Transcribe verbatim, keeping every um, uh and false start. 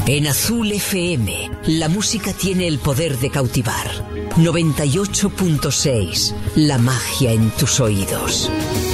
En Azul F M, la música tiene el poder de cautivar. noventa y ocho punto seis, la magia en tus oídos.